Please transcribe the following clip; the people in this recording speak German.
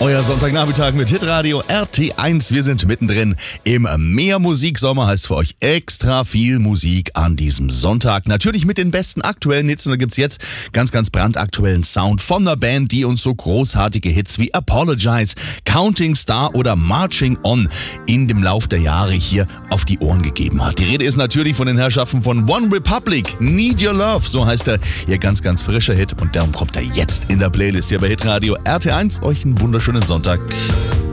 Euer Sonntagnachmittag mit Hitradio RT1. Wir sind mittendrin im Mehrmusiksommer. Heißt für euch extra viel Musik an diesem Sonntag. Natürlich mit den besten aktuellen Hits. Und da gibt's jetzt ganz brandaktuellen Sound von der Band, die uns so großartige Hits wie Apologize, Counting Star oder Marching On in dem Lauf der Jahre hier auf die Ohren gegeben hat. Die Rede ist natürlich von den Herrschaften von One Republic. Need Your Love, so heißt er. Ihr ganz frischer Hit. Und darum kommt er jetzt in der Playlist hier bei Hitradio RT1. Euch einen wunderschönen Sonntag.